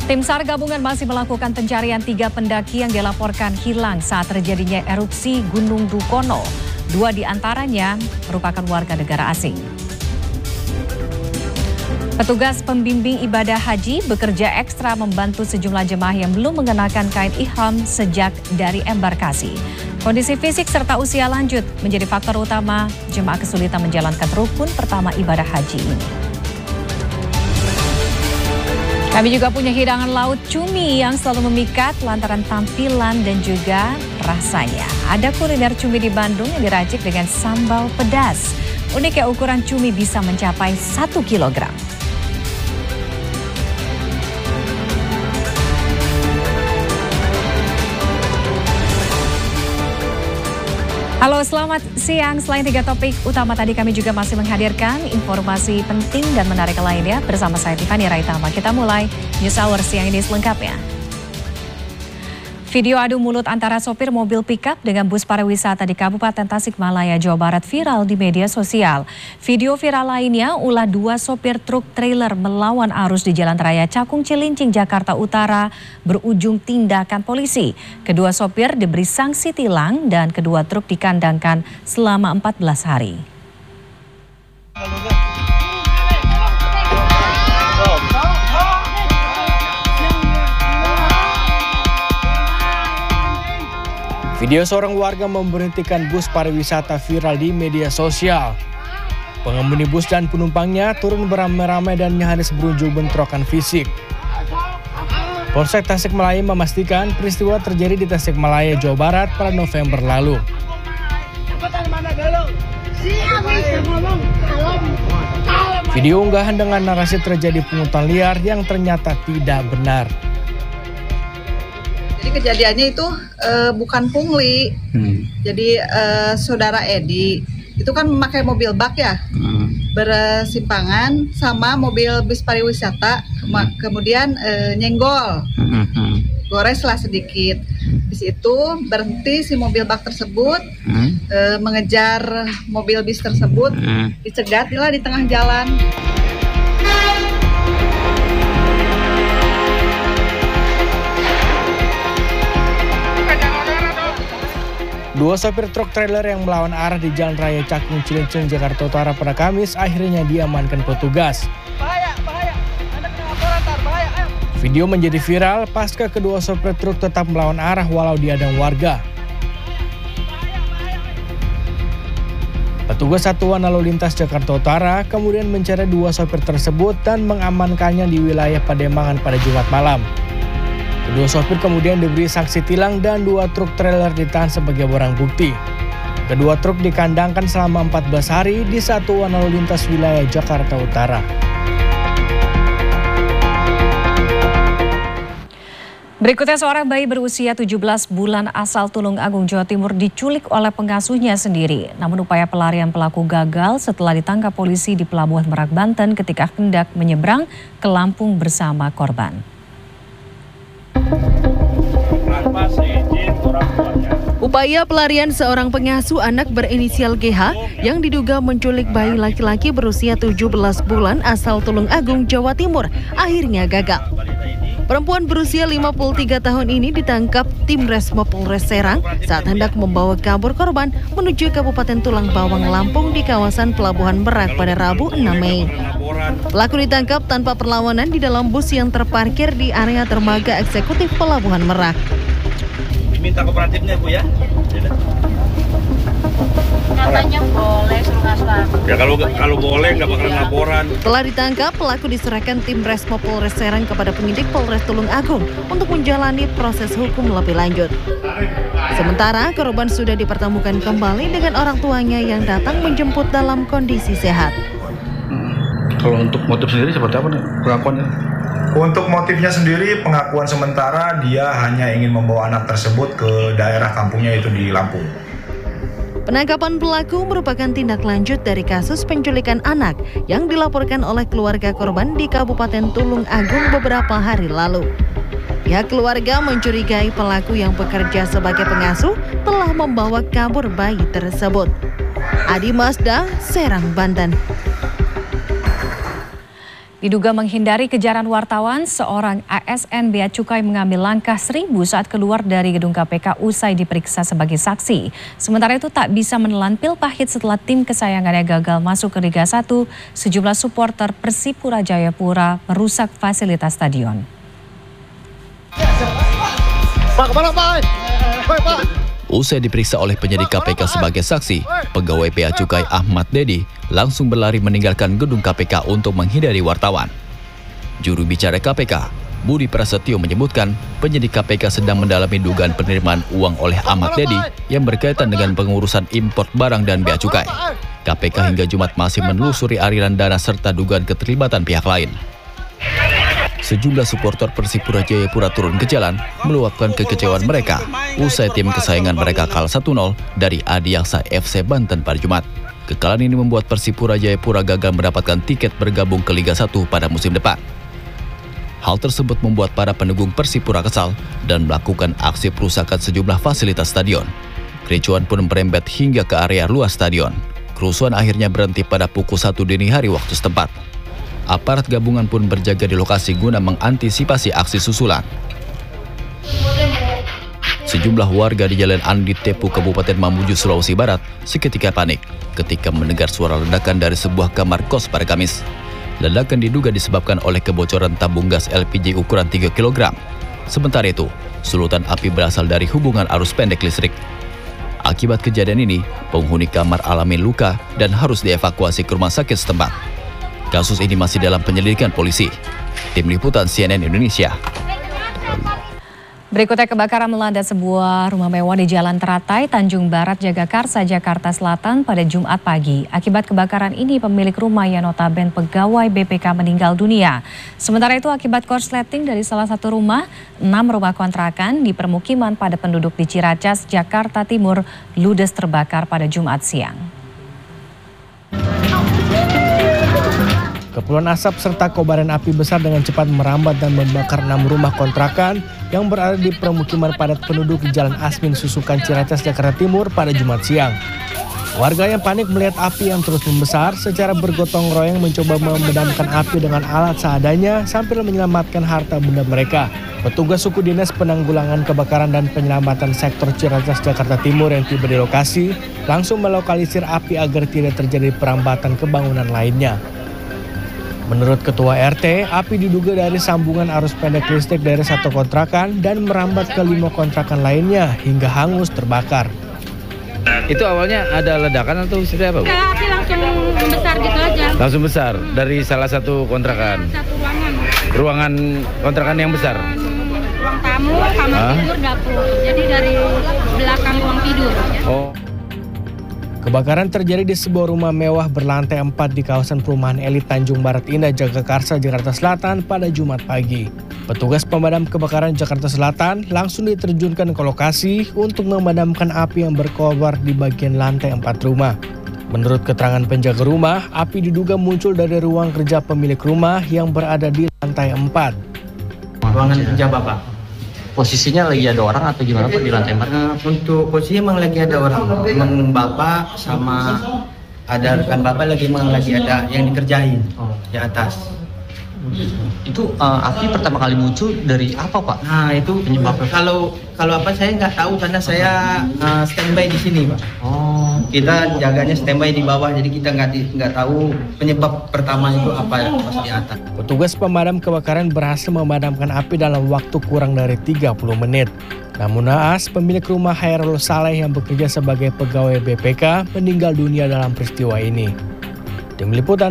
Tim SAR gabungan masih melakukan pencarian 3 pendaki yang dilaporkan hilang saat terjadinya erupsi Gunung Dukono. 2 di antaranya merupakan warga negara asing. Petugas pembimbing ibadah haji bekerja ekstra membantu sejumlah jemaah yang belum mengenakan kain ihram sejak dari embarkasi. Kondisi fisik serta usia lanjut menjadi faktor utama jemaah kesulitan menjalankan rukun pertama ibadah haji ini. Kami juga punya hidangan laut cumi yang selalu memikat lantaran tampilan dan juga rasanya. Ada kuliner cumi di Bandung yang diracik dengan sambal pedas. Uniknya ukuran cumi bisa mencapai 1 kilogram. Halo, selamat siang. Selain 3 topik utama tadi, kami juga masih menghadirkan informasi penting dan menarik lainnya bersama saya Tiffany Raitama. Kita mulai News Hour siang ini selengkapnya. Video adu mulut antara sopir mobil pickup dengan bus pariwisata di Kabupaten Tasikmalaya, Jawa Barat viral di media sosial. Video viral lainnya ulah 2 sopir truk trailer melawan arus di Jalan Raya Cakung Cilincing, Jakarta Utara berujung tindakan polisi. Kedua sopir diberi sanksi tilang dan kedua truk dikandangkan selama 14 hari. Video seorang warga memberhentikan bus pariwisata viral di media sosial. Pengemudi bus dan penumpangnya turun beramai-ramai dan nyaris berujung bentrokan fisik. Polsek Tasikmalaya memastikan peristiwa terjadi di Tasikmalaya, Jawa Barat pada November lalu. Video unggahan dengan narasi terjadi pungutan liar yang ternyata tidak benar. Jadi kejadiannya itu bukan pungli, jadi saudara Edi itu kan memakai mobil bak ya, bersimpangan sama mobil bis pariwisata, kemudian nyenggol, goreslah sedikit. Di situ berhenti si mobil bak tersebut, mengejar mobil bis tersebut, dicegatilah di tengah jalan. Dua sopir truk trailer yang melawan arah di Jalan Raya Cakung Cilincing, Jakarta Utara pada Kamis akhirnya diamankan petugas. Video menjadi viral pasca kedua sopir truk tetap melawan arah walau dihadang warga. Petugas Satuan Lalu Lintas Jakarta Utara kemudian mencari 2 sopir tersebut dan mengamankannya di wilayah Pademangan pada Jumat malam. Kedua sopir kemudian diberi sanksi tilang dan 2 truk trailer ditahan sebagai barang bukti. Kedua truk dikandangkan selama 14 hari di Satuan Lalu Lintas wilayah Jakarta Utara. Berikutnya, seorang bayi berusia 17 bulan asal Tulung Agung, Jawa Timur diculik oleh pengasuhnya sendiri. Namun upaya pelarian pelaku gagal setelah ditangkap polisi di Pelabuhan Merak, Banten ketika hendak menyeberang ke Lampung bersama korban. Upaya pelarian seorang pengasuh anak berinisial GH yang diduga menculik bayi laki-laki berusia 17 bulan asal Tulung Agung, Jawa Timur akhirnya gagal. Perempuan berusia 53 tahun ini ditangkap tim Resmo Polres Serang saat hendak membawa kabur korban menuju Kabupaten Tulang Bawang, Lampung di kawasan Pelabuhan Merak pada Rabu 6 Mei. Pelaku ditangkap tanpa perlawanan di dalam bus yang terparkir di area dermaga eksekutif Pelabuhan Merak. Diminta kooperatifnya, Bu, ya? Katanya boleh suruh ngasuh. Ya kalau boleh nggak bakalan laporan. Setelah ditangkap, pelaku diserahkan tim Resmo Polres Serang kepada penyidik Polres Tulung Agung untuk menjalani proses hukum lebih lanjut. Sementara korban sudah dipertemukan kembali dengan orang tuanya yang datang menjemput dalam kondisi sehat. Kalau untuk motif sendiri seperti apa nih pengakuannya? Untuk motifnya sendiri, pengakuan sementara dia hanya ingin membawa anak tersebut ke daerah kampungnya yaitu di Lampung. Penangkapan pelaku merupakan tindak lanjut dari kasus penculikan anak yang dilaporkan oleh keluarga korban di Kabupaten Tulung Agung beberapa hari lalu. Pihak keluarga mencurigai pelaku yang bekerja sebagai pengasuh telah membawa kabur bayi tersebut. Adi Mazda, Serang, Banten. Diduga menghindari kejaran wartawan, seorang ASN Bea Cukai mengambil langkah 1000 saat keluar dari gedung KPK usai diperiksa sebagai saksi. Sementara itu tak bisa menelan pil pahit setelah tim kesayangannya gagal masuk ke Liga 1, sejumlah supporter Persipura Jayapura merusak fasilitas stadion. Usai diperiksa oleh penyidik KPK sebagai saksi, pegawai Bea Cukai Ahmad Dedi langsung berlari meninggalkan gedung KPK untuk menghindari wartawan. Juru bicara KPK, Budi Prasetyo menyebutkan penyidik KPK sedang mendalami dugaan penerimaan uang oleh Ahmad Dedi yang berkaitan dengan pengurusan impor barang dan Bea Cukai. KPK hingga Jumat masih menelusuri aliran dana serta dugaan keterlibatan pihak lain. Sejumlah supporter Persipura Jayapura turun ke jalan meluapkan kekecewaan mereka usai tim kesayangan mereka kalah 1-0 dari Adiaksa FC Banten pada Jumat. Kekalahan ini membuat Persipura Jayapura gagal mendapatkan tiket bergabung ke Liga 1 pada musim depan. Hal tersebut membuat para pendukung Persipura kesal dan melakukan aksi perusakan sejumlah fasilitas stadion. Kericuan pun merembet hingga ke area luar stadion. Kerusuhan akhirnya berhenti pada pukul 1 dini hari waktu setempat. Aparat gabungan pun berjaga di lokasi guna mengantisipasi aksi susulan. Sejumlah warga di Jalan Andi Tepu, Kabupaten Mamuju, Sulawesi Barat seketika panik ketika mendengar suara ledakan dari sebuah kamar kos pada Kamis. Ledakan diduga disebabkan oleh kebocoran tabung gas LPG ukuran 3 kg. Sementara itu, sulutan api berasal dari hubungan arus pendek listrik. Akibat kejadian ini, penghuni kamar alami luka dan harus dievakuasi ke rumah sakit setempat. Kasus ini masih dalam penyelidikan polisi. Tim Liputan CNN Indonesia. Berikutnya, kebakaran melanda sebuah rumah mewah di Jalan Teratai, Tanjung Barat, Jagakarsa, Jakarta Selatan pada Jumat pagi. Akibat kebakaran ini, pemilik rumah yang notabene pegawai BPK meninggal dunia. Sementara itu, akibat korsleting dari salah satu rumah, 6 rumah kontrakan di permukiman pada penduduk di Ciracas, Jakarta Timur, ludes terbakar pada Jumat siang. Kepulan asap serta kobaran api besar dengan cepat merambat dan membakar 6 rumah kontrakan yang berada di permukiman padat penduduk di Jalan Asmin Susukan, Ciracas, Jakarta Timur pada Jumat siang. Warga yang panik melihat api yang terus membesar secara bergotong royong mencoba memadamkan api dengan alat seadanya sambil menyelamatkan harta benda mereka. Petugas suku dinas penanggulangan kebakaran dan penyelamatan sektor Ciracas, Jakarta Timur yang tiba di lokasi langsung melokalisir api agar tidak terjadi perambatan kebangunan lainnya. Menurut Ketua RT, api diduga dari sambungan arus pendek listrik dari satu kontrakan dan merambat ke 5 kontrakan lainnya hingga hangus terbakar. Itu awalnya ada ledakan atau seperti apa, Bu? Enggak, api langsung besar gitu aja. Langsung besar dari salah satu kontrakan. Satu ruangan. Ruangan kontrakan yang besar. Ruang tamu, kamar tidur, dapur. Jadi dari belakang ruang tidur. Oh. Kebakaran terjadi di sebuah rumah mewah berlantai 4 di kawasan perumahan elit Tanjung Barat Indah, Jagakarsa, Jakarta Selatan pada Jumat pagi. Petugas pemadam kebakaran Jakarta Selatan langsung diterjunkan ke lokasi untuk memadamkan api yang berkobar di bagian lantai 4 rumah. Menurut keterangan penjaga rumah, api diduga muncul dari ruang kerja pemilik rumah yang berada di lantai 4. Ruangan kerja Bapak. Posisinya lagi ada orang atau gimana Pak di lantai 4? Untuk posisi memang lagi ada orang. Memang Bapak sama ada rekan Bapak lagi ada yang dikerjain di atas. Itu api pertama kali muncul dari apa Pak? Nah itu penyebabnya. Kalau apa saya nggak tahu karena saya standby di sini Pak. Oh. Kita jaganya standby di bawah jadi kita nggak tahu penyebab pertama itu apa pas di atas. Petugas pemadam kebakaran berhasil memadamkan api dalam waktu kurang dari 30 menit. Namun naas, pemilik rumah Hairul Saleh yang bekerja sebagai pegawai BPK meninggal dunia dalam peristiwa ini. Tim Liputan